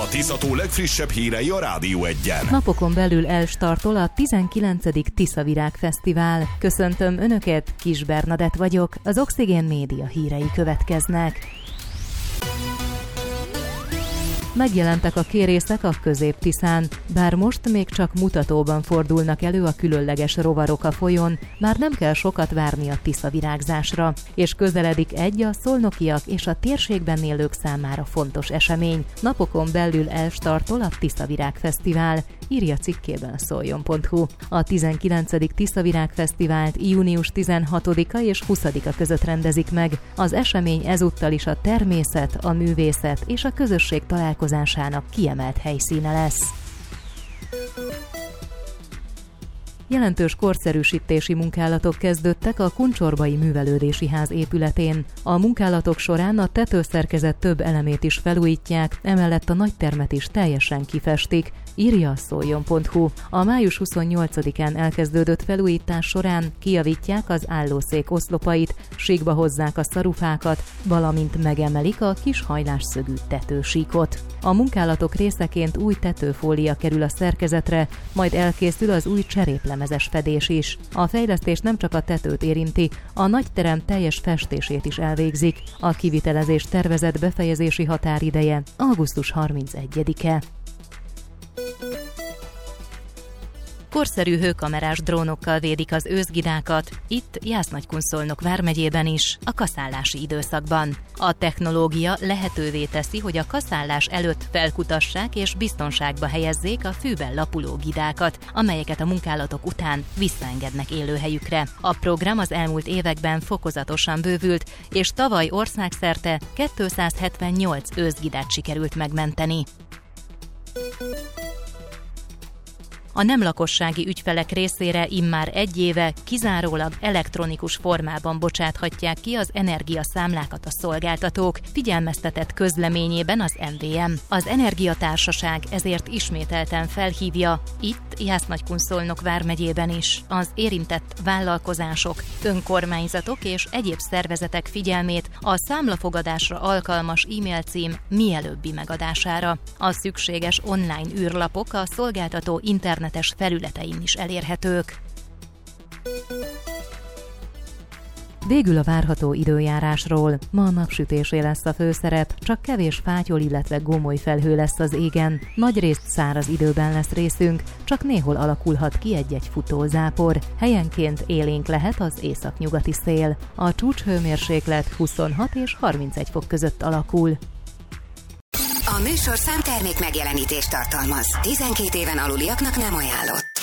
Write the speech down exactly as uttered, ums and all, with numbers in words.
A Tisza-tó legfrissebb hírei a Rádió Egyen. Napokon belül elstartol a tizenkilencedik Tiszavirág Fesztivál. Köszöntöm Önöket, Kis Bernadett vagyok, az Oxigén Média hírei következnek. Megjelentek a kérészek a Közép-Tiszán, bár most még csak mutatóban fordulnak elő a különleges rovarok a folyón, már nem kell sokat várni a tiszavirágzásra, és közeledik egy a szolnokiak és a térségben élők számára fontos esemény. Napokon belül elstartol a Tiszavirág Fesztivál, írja cikkében a szoljon pont hu. A tizenkilencedik Tiszavirág Fesztivált június tizenhatodika és huszadika között rendezik meg. Az esemény ezúttal is a természet, a művészet és a közösség találkozásának kiemelt helyszíne lesz. Jelentős korszerűsítési munkálatok kezdődtek a Kuncsorbai Művelődési Ház épületén. A munkálatok során a tetőszerkezet több elemét is felújítják, emellett a nagytermet is teljesen kifestik, írja a szoljon pont hu. A május huszonnyolcadikán elkezdődött felújítás során kijavítják az állószék oszlopait, síkba hozzák a szarufákat, valamint megemelik a kis hajlásszögű tetősíkot. A munkálatok részeként új tetőfólia kerül a szerkezetre, majd elkészül az új cseréplemezes fedés is. A fejlesztés nem csak a tetőt érinti, a nagyterem teljes festését is elvégzik. A kivitelezés tervezett befejezési határideje augusztus harmincegyedike. Korszerű hőkamerás drónokkal védik az őszgidákat, itt Jász-Nagykun-Szolnok vármegyében is, a kaszállási időszakban. A technológia lehetővé teszi, hogy a kaszállás előtt felkutassák és biztonságba helyezzék a fűben lapuló gidákat, amelyeket a munkálatok után visszaengednek élőhelyükre. A program az elmúlt években fokozatosan bővült, és tavaly országszerte kétszázhetvennyolc őszgidát sikerült megmenteni. A nem lakossági ügyfelek részére immár egy éve kizárólag elektronikus formában bocsáthatják ki az energiaszámlákat a szolgáltatók, figyelmeztetett közleményében az em vé em. Az Energiatársaság ezért ismételten felhívja, itt Jász-Nagykun-Szolnok vármegyében is, az érintett vállalkozások, önkormányzatok és egyéb szervezetek figyelmét a számlafogadásra alkalmas e-mail cím mielőbbi megadására. A szükséges online űrlapok a szolgáltató internet felületein is elérhetők. Végül a várható időjárásról. Ma a napsütésé lesz a főszerep, csak kevés fátyol, illetve gomoly felhő lesz az égen. Nagyrészt száraz időben lesz részünk, csak néhol alakulhat ki egy-egy futózápor. Helyenként élénk lehet az északnyugati szél. A csúcshőmérséklet huszonhat és harmincegy fok között alakul. A műsorszám termék megjelenítést tartalmaz. tizenkét éven aluliaknak nem ajánlott.